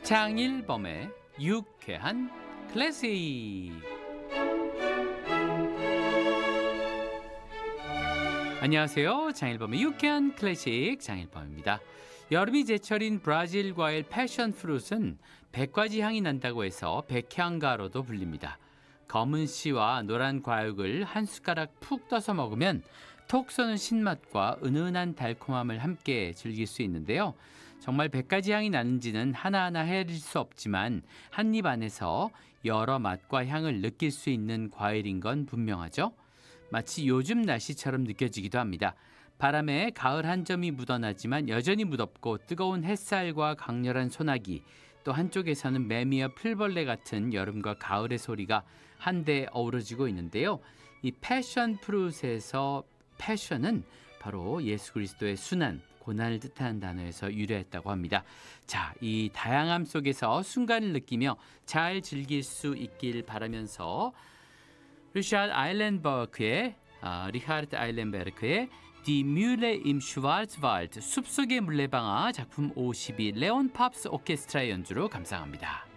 장일범의 유쾌한 클래식. 안녕하세요. 장일범의 유쾌한 클래식 장일범입니다. 여름이 제철인 브라질 과일 패션 프루트는 백과지 향이 난다고 해서 백향가로도 불립니다. 검은 씨와 노란 과육을 한 숟가락 푹 떠서 먹으면 톡 쏘는 신맛과 은은한 달콤함을 함께 즐길 수 있는데요. 정말 100가지 향이 나는지는 하나하나 헤아릴 수 없지만 한 입 안에서 여러 맛과 향을 느낄 수 있는 과일인 건 분명하죠. 마치 요즘 날씨처럼 느껴지기도 합니다. 바람에 가을 한 점이 묻어나지만 여전히 무덥고 뜨거운 햇살과 강렬한 소나기, 또 한쪽에서는 매미와 풀벌레 같은 여름과 가을의 소리가 한데 어우러지고 있는데요. 이 패션 프루트에서 패션은 바로 예수 그리스도의 순환, 고난을 뜻하는 단어에서 유래했다고 합니다. 자, 이 다양함 속에서 순간을 느끼며 잘 즐길 수 있길 바라면서 리하르트 아일렌베르크의 Die Mühle im Schwarzwald, 숲속의 물레방아 작품 52 레온 팝스 오케스트라의 연주로 감상합니다.